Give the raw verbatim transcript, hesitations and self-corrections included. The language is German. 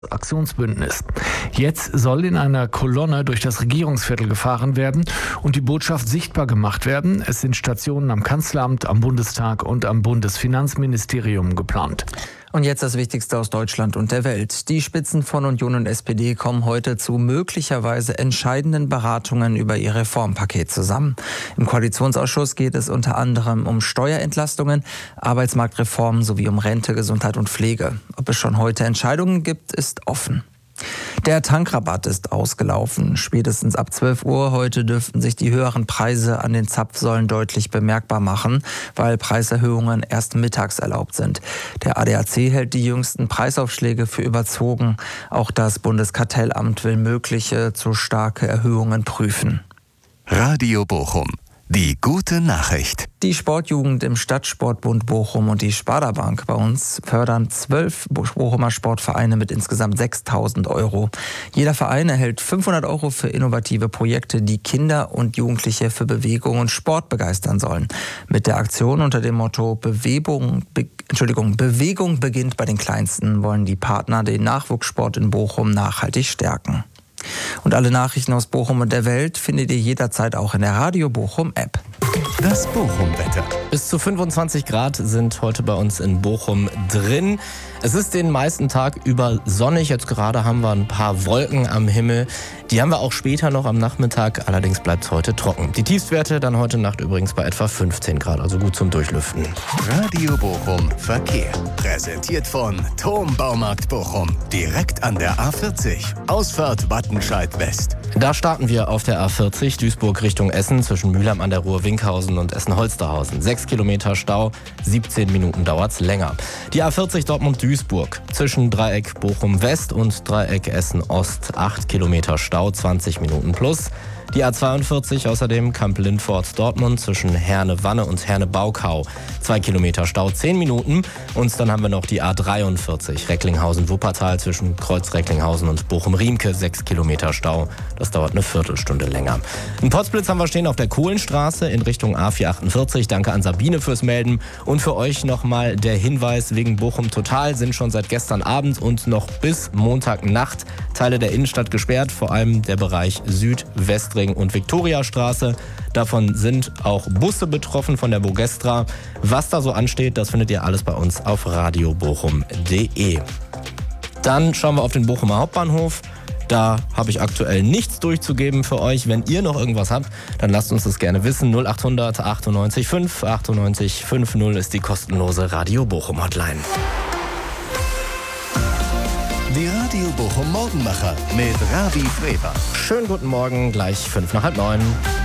Aktionsbündnis. Jetzt soll in einer Kolonne durch das Regierungsviertel gefahren werden und die Botschaft sichtbar gemacht werden. Es sind Stationen am Kanzleramt, am Bundestag und am Bundesfinanzministerium geplant. Und jetzt das Wichtigste aus Deutschland und der Welt. Die Spitzen von Union und S P D kommen heute zu möglicherweise entscheidenden Beratungen über ihr Reformpaket zusammen. Im Koalitionsausschuss geht es unter anderem um Steuerentlastungen, Arbeitsmarktreformen sowie um Rente, Gesundheit und Pflege. Ob es schon heute Entscheidungen gibt, ist offen. Der Tankrabatt ist ausgelaufen. Spätestens ab zwölf Uhr heute dürften sich die höheren Preise an den Zapfsäulen deutlich bemerkbar machen, weil Preiserhöhungen erst mittags erlaubt sind. Der A D A C hält die jüngsten Preisaufschläge für überzogen. Auch das Bundeskartellamt will mögliche zu starke Erhöhungen prüfen. Radio Bochum. Die gute Nachricht. Die Sportjugend im Stadtsportbund Bochum und die Sparda Bank bei uns fördern zwölf Bochumer Sportvereine mit insgesamt sechstausend Euro. Jeder Verein erhält fünfhundert Euro für innovative Projekte, die Kinder und Jugendliche für Bewegung und Sport begeistern sollen. Mit der Aktion unter dem Motto Bewegung, Be- Entschuldigung, Bewegung beginnt bei den Kleinsten wollen die Partner den Nachwuchssport in Bochum nachhaltig stärken. Und alle Nachrichten aus Bochum und der Welt findet ihr jederzeit auch in der Radio Bochum App. Das Bochum-Wetter. Bis zu fünfundzwanzig Grad sind heute bei uns in Bochum drin. Es ist den meisten Tag über sonnig. Jetzt gerade haben wir ein paar Wolken am Himmel. Die haben wir auch später noch am Nachmittag. Allerdings bleibt es heute trocken. Die Tiefstwerte dann heute Nacht übrigens bei etwa fünfzehn Grad. Also gut zum Durchlüften. Radio Bochum Verkehr. Präsentiert von Thom Baumarkt Bochum. Direkt an der A vierzig. Ausfahrt Wattenscheid West. Da starten wir auf der A vierzig, Duisburg Richtung Essen, zwischen Mülheim an der Ruhr, Winkhausen und Essen-Holsterhausen. Sechs Kilometer Stau, siebzehn Minuten dauert's länger. Die A vierzig Dortmund-Duisburg, zwischen Dreieck Bochum-West und Dreieck Essen-Ost. acht Kilometer Stau, zwanzig Minuten plus. Die A zweiundvierzig außerdem Kamp-Lindfort-Dortmund zwischen Herne-Wanne und Herne-Baukau. Zwei Kilometer Stau, zehn Minuten. Und dann haben wir noch die A dreiundvierzig Recklinghausen-Wuppertal zwischen Kreuz-Recklinghausen und Bochum-Riemke. Sechs Kilometer Stau. Das dauert eine Viertelstunde länger. Ein Potzblitz haben wir stehen auf der Kohlenstraße in Richtung A vierhundertachtundvierzig. Danke an Sabine fürs Melden. Und für euch nochmal der Hinweis wegen Bochum Total sind schon seit gestern Abend und noch bis Montagnacht Teile der Innenstadt gesperrt. Vor allem der Bereich Süd, Westring und Viktoriastraße. Davon sind auch Busse betroffen von der Bogestra. Was da so ansteht, das findet ihr alles bei uns auf radio bochum punkt de. Dann schauen wir auf den Bochumer Hauptbahnhof. Da habe ich aktuell nichts durchzugeben für euch. Wenn ihr noch irgendwas habt, dann lasst uns das gerne wissen. null achthundert achtundneunzig fünf achtundneunzig fünfzig ist die kostenlose Radio Bochum Hotline. Die Radio Bochum Morgenmacher mit Ravi Freber. Schönen guten Morgen, gleich fünf nach halb neun.